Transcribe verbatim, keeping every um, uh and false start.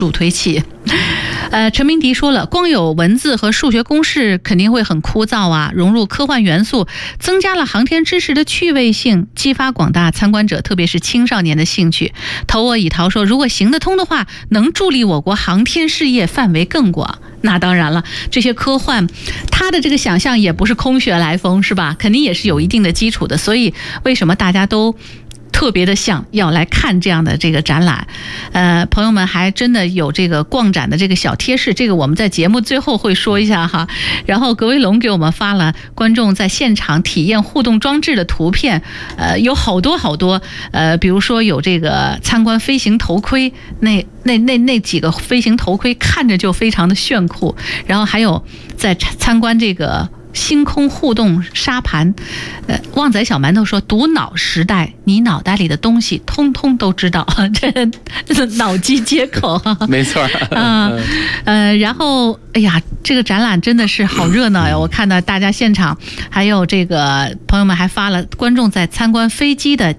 助推器。呃，陈明迪说了，光有文字和数学公式肯定会很枯燥啊，融入科幻元素，增加了航天知识的趣味性，激发广大参观者特别是青少年的兴趣。投我以桃说，如果行得通的话，能助力我国航天事业范围更广。那当然了，这些科幻他的这个想象也不是空穴来风，是吧？肯定也是有一定的基础的，所以为什么大家都特别的想要来看这样的这个展览。呃，朋友们还真的有这个逛展的这个小贴士，这个我们在节目最后会说一下哈。然后格威龙给我们发了观众在现场体验互动装置的图片，呃，有好多好多，呃，比如说有这个参观飞行头盔，那那那那几个飞行头盔看着就非常的炫酷，然后还有在参观这个星空互动沙盘。呃，旺仔小馒头说，读脑时代，你脑袋里的东西通通都知道，这脑机接口。 没错啊，呃，然后哎呀，这个展览真的是好热闹呀！我看到大家现场，还有这个朋友们还发了观众在参观飞机的